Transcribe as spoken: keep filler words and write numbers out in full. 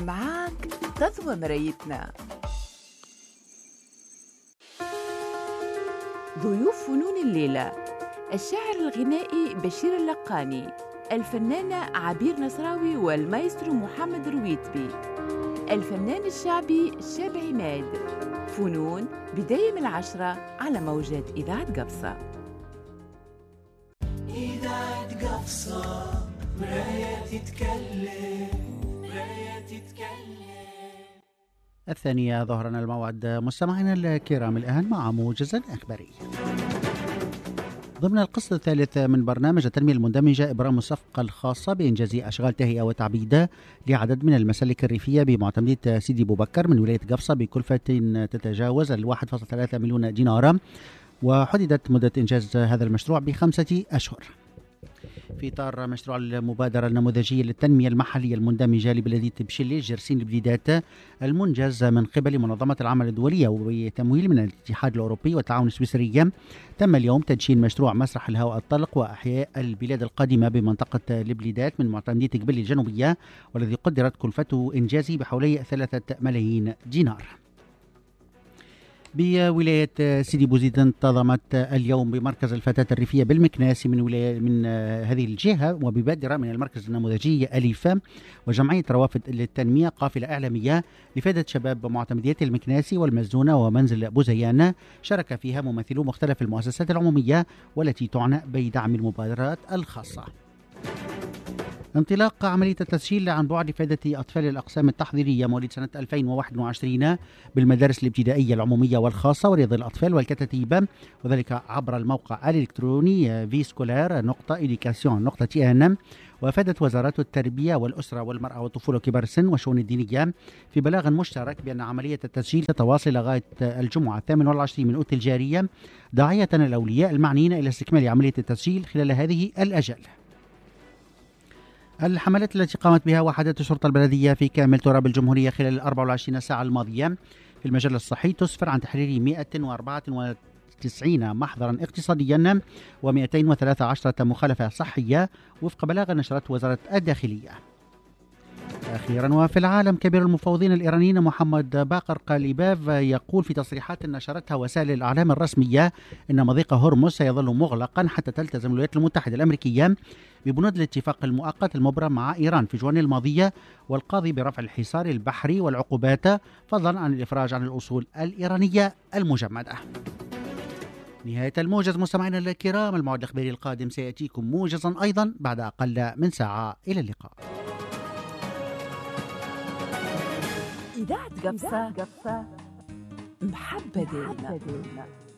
معاك تضوى مرايتنا. ضيوف فنون الليلة: الشاعر الغنائي بشير اللقاني، الفنانة عبير نصراوي والمايسترو محمد رويتبي، الفنان الشعبي شاب عماد. فنون بداية من العشرة على موجات إذاعة قفصة. إذاعة قفصة، مراية تتكلم، مراية تتكلم. الثانية ظهرا الموعد. مستمعينا الكرام، الآن مع موجز أخباري. ضمن القسط الثالث من برنامج التنمية المندمجة، إبرام الصفقة الخاصة بإنجاز أشغال تهيئة وتعبيد لعدد من المسالك الريفية بمعتمدية سيدي بوبكر من ولاية قفصة بكلفة تتجاوز الواحد فاصلة ثلاثة مليون دينار، وحددت مدة إنجاز هذا المشروع بخمسة أشهر. في إطار مشروع المبادرة النموذجية للتنمية المحلية المندمجة لبلدية بشلي جرسين البديدات، المنجز من قبل منظمة العمل الدولية وبتمويل من الاتحاد الأوروبي والتعاون السويسري، تم اليوم تدشين مشروع مسرح الهواء الطلق وأحياء البلاد القادمة بمنطقة البليدات من معتمدية قبل الجنوبية، والذي قدرت كلفته إنجازه بحوالي ثلاثة ملايين دينار. بولاية سيدي بوزيد انتظمت اليوم بمركز الفتاة الريفية بالمكناس من ولاية من هذه الجهة وببادرة من المركز النموذجي أليف وجمعية روافد للتنمية قافلة إعلامية لفائدة شباب معتمدية المكناسي والمزدونة ومنزل بوزيان، شارك فيها ممثلو مختلف المؤسسات العمومية والتي تعنى بدعم المبادرات الخاصة. انطلاق عملية التسجيل عن بعد لفائدة أطفال الأقسام التحضيرية مواليد سنة ألفين وواحد وعشرين بالمدارس الابتدائية العمومية والخاصة ورياض الأطفال والكتاتيب، وذلك عبر الموقع الإلكتروني في سكولار نقطة إديكاسيون نقطة تي إن. وافادت وزارات التربية والأسرة والمرأة والطفولة وكبار السن والشؤون الدينية في بلاغ مشترك بأن عملية التسجيل تتواصل لغاية الجمعة الثامن والعشرين من أوت الجارية، داعية الأولياء المعنيين إلى استكمال عملية التسجيل خلال هذه الأجل. الحملات التي قامت بها وحدات الشرطة البلدية في كامل تراب الجمهورية خلال الأربع والعشرين ساعة الماضية في المجال الصحي تسفر عن تحرير مئة وأربعة وتسعين محضرا اقتصاديا ومئتين وثلاثة عشر مخالفة صحية وفق بلاغ نشرت وزارة الداخلية. أخيرا، وفي العالم، كبير المفوضين الإيرانيين محمد باقر قاليباف يقول في تصريحات نشرتها وسائل الإعلام الرسمية إن مضيق هرمز سيظل مغلقا حتى تلتزم الولايات المتحدة الأمريكية ببنود الاتفاق المؤقت المبرم مع إيران في جوان الماضية والقاضي برفع الحصار البحري والعقوبات، فضلا عن الإفراج عن الأصول الإيرانية المجمدة. نهاية الموجز مستمعينا الكرام، الموعد الإخباري القادم سيأتيكم موجزا أيضا بعد أقل من ساعة. إلى اللقاء. إذاعة قفصة محبة دينا.